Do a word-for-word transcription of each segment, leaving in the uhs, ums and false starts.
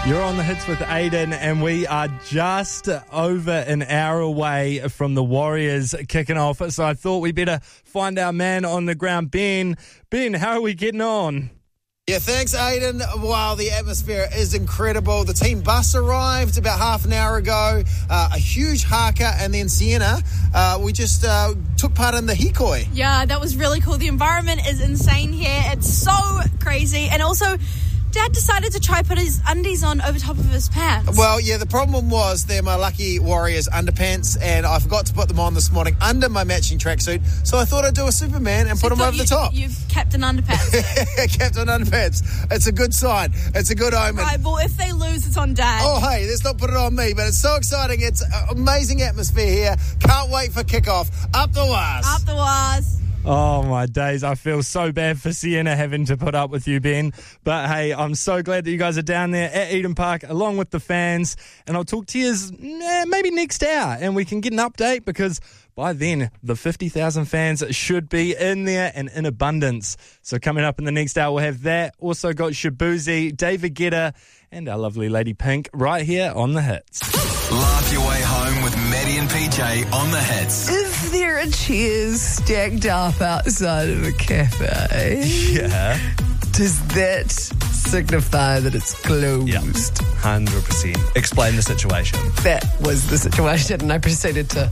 You're on the hits with Aiden, and we are just over an hour away from the Warriors kicking off. So I thought we better find our man on the ground, Ben. Ben, how are we getting on? Yeah, thanks, Aiden. Wow, the atmosphere is incredible. The team bus arrived about half an hour ago. Uh, a huge haka, and then Sienna, uh, we just uh, took part in the hikoi. Yeah, that was really cool. The environment is insane here. It's so crazy. And also, Dad decided to try put his undies on over top of his pants. Well, yeah, the problem was they're my lucky Warriors underpants, and I forgot to put them on this morning under my matching tracksuit, so I thought I'd do a Superman and so put them over you, the top. You've kept an underpants. Kept an underpants. It's a good sign. It's a good omen. Right, well, if they lose, it's on Dad. Oh, hey, let's not put it on me, but it's so exciting. It's an amazing atmosphere here. Can't wait for kickoff. Up the waz. Up the waz. Oh, my days. I feel so bad for Sienna having to put up with you, Ben. But, hey, I'm so glad that you guys are down there at Eden Park along with the fans. And I'll talk to you eh, maybe next hour and we can get an update because by then the fifty thousand fans should be in there and in abundance. So coming up in the next hour, we'll have that. Also got Shabuzi, David Guetta and our lovely Lady Pink right here on The Hits. Laugh your way home with Maddie and P J on The Hits. Is there a chair stacked up outside of a cafe? Yeah. Does that signify that it's closed? Yeah, one hundred percent. Explain the situation. That was the situation, and I proceeded to,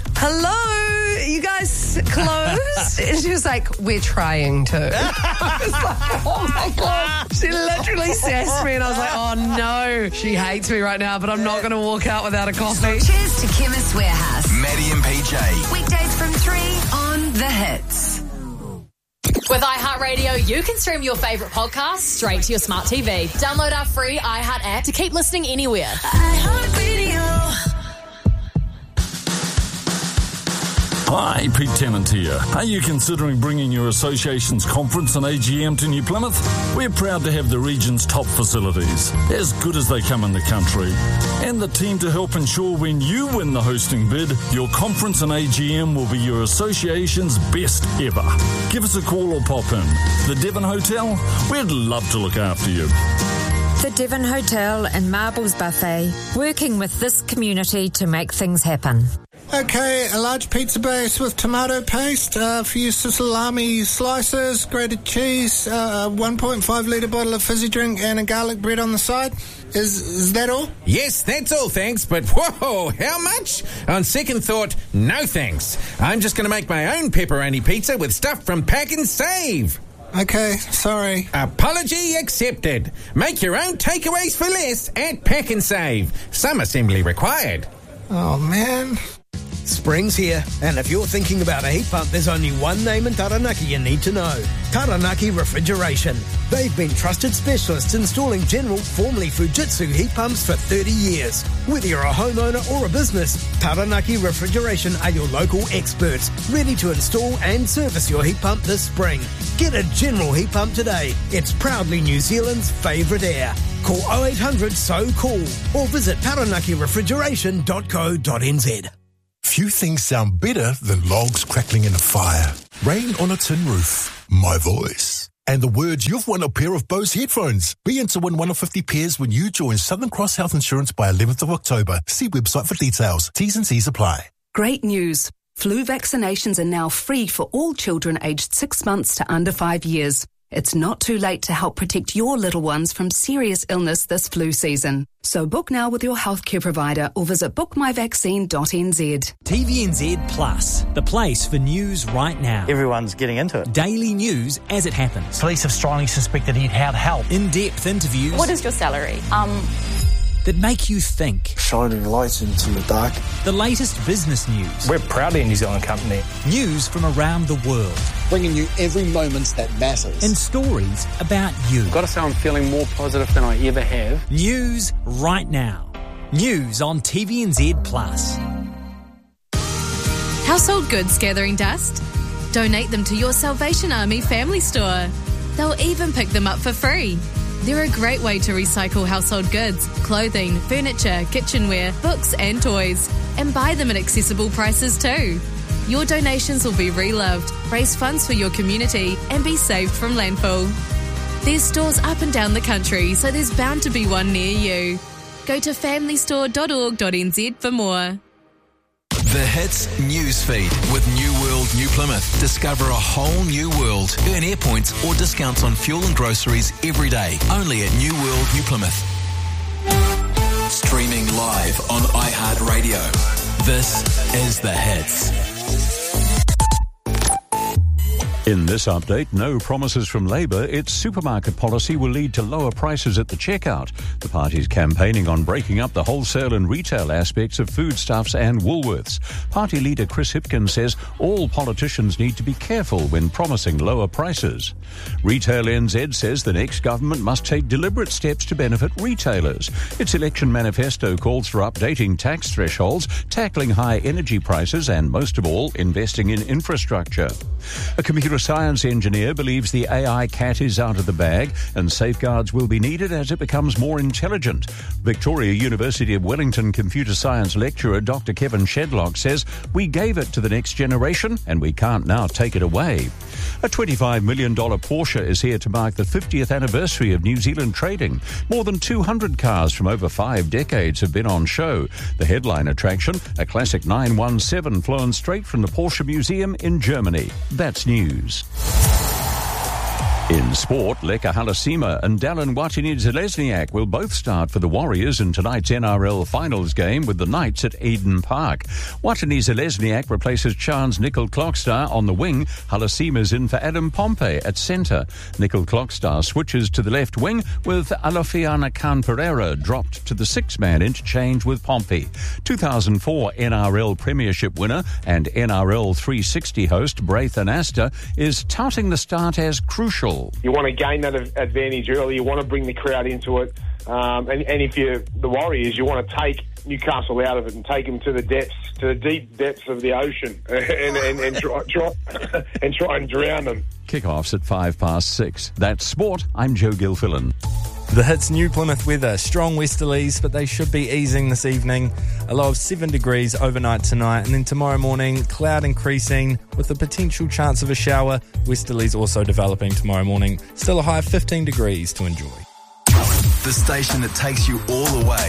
hello, you guys closed? And she was like, we're trying to. I was like, oh my God. She literally sassed me, and I was like, oh no, she hates me right now, but I'm not going to walk out without a coffee. Cheers to Chemist Warehouse. Maddie and P J. Weekdays from three on The Hits. With iHeartRadio, you can stream your favourite podcasts straight to your smart T V. Download our free iHeart app to keep listening anywhere. iHeartRadio. Hi, Pete Tennant here. Are you considering bringing your association's conference and A G M to New Plymouth? We're proud to have the region's top facilities, as good as they come in the country, and the team to help ensure when you win the hosting bid, your conference and A G M will be your association's best ever. Give us a call or pop in. The Devon Hotel, we'd love to look after you. The Devon Hotel and Marbles Buffet, working with this community to make things happen. Okay, a large pizza base with tomato paste, a few salami slices, grated cheese, uh, a one point five litre bottle of fizzy drink and a garlic bread on the side. Is is that all? Yes, that's all, thanks, but whoa, how much? On second thought, no thanks. I'm just going to make my own pepperoni pizza with stuff from Pack and Save. Okay, sorry. Apology accepted. Make your own takeaways for less at Pack and Save. Some assembly required. Oh, man. Spring's here, and if you're thinking about a heat pump, there's only one name in Taranaki you need to know. Taranaki Refrigeration. They've been trusted specialists installing General, formerly Fujitsu, heat pumps for thirty years. Whether you're a homeowner or a business, Taranaki Refrigeration are your local experts, ready to install and service your heat pump this spring. Get a General heat pump today. It's proudly New Zealand's favourite air. Call oh eight hundred S O C A L L or visit taranaki refrigeration dot co dot n z. Few things sound better than logs crackling in a fire, rain on a tin roof, my voice, and the words you've won a pair of Bose headphones. Be in to win one of fifty pairs when you join Southern Cross Health Insurance by eleventh of October. See website for details. T's and C's apply. Great news. Flu vaccinations are now free for all children aged six months to under five years. It's not too late to help protect your little ones from serious illness this flu season. So book now with your healthcare provider or visit book my vaccine dot n z. T V N Z Plus, the place for news right now. Everyone's getting into it. Daily news as it happens. Police have strongly suspected he'd had help. In-depth interviews. What is your salary? Um... that make you think. Shining lights into the dark. The latest business news. We're proudly a New Zealand company. News from around the world. Bringing you every moment that matters. And stories about you. I've got to say I'm feeling more positive than I ever have. News right now. News on T V N Z Plus. Household goods gathering dust? Donate them to your Salvation Army family store. They'll even pick them up for free. They're a great way to recycle household goods, clothing, furniture, kitchenware, books and toys, and buy them at accessible prices too. Your donations will be reloved, raise funds for your community, and be saved from landfill. There's stores up and down the country, so there's bound to be one near you. Go to family store dot org dot n z for more. The Hits Newsfeed with New World New Plymouth. Discover a whole new world. Earn air points or discounts on fuel and groceries every day. Only at New World New Plymouth. Streaming live on iHeartRadio. This is The Hits. In this update, no promises from Labour. Its supermarket policy will lead to lower prices at the checkout. The party's campaigning on breaking up the wholesale and retail aspects of foodstuffs and Woolworths. Party leader Chris Hipkins says all politicians need to be careful when promising lower prices. Retail N Z says the next government must take deliberate steps to benefit retailers. Its election manifesto calls for updating tax thresholds, tackling high energy prices and, most of all, investing in infrastructure. A computer science engineer believes the A I cat is out of the bag and safeguards will be needed as it becomes more intelligent. Victoria University of Wellington computer science lecturer Doctor Kevin Shedlock says, "We gave it to the next generation and we can't now take it away." A twenty-five million dollars Porsche is here to mark the fiftieth anniversary of New Zealand trading. More than two hundred cars from over five decades have been on show. The headline attraction, a classic nine one seven flown straight from the Porsche Museum in Germany. That's news. In sport, Leka Halasima and Dallin Watene-Zelezniak will both start for the Warriors in tonight's N R L Finals game with the Knights at Eden Park. Watene-Zelezniak replaces Chance Nickel Clockstar on the wing. Halasima's in for Adam Pompey at centre. Nickel Clockstar switches to the left wing with Alofiana Khan Pereira dropped to the six-man interchange with Pompey. two thousand four N R L Premiership winner and N R L three sixty host Braithen Astor is touting the start as crucial. You want to gain that advantage early. You want to bring the crowd into it. Um, and, and if you're the Warriors, you want to take Newcastle out of it and take them to the depths, to the deep depths of the ocean and, and, and, try, try, and try and drown them. Kickoffs at five past six. That's sport. I'm Joe Gilfillan. The Hits New Plymouth weather, strong westerlies, but they should be easing this evening. A low of seven degrees overnight tonight, and then tomorrow morning, cloud increasing with the potential chance of a shower. Westerlies also developing tomorrow morning. Still a high of fifteen degrees to enjoy. The station that takes you all the way.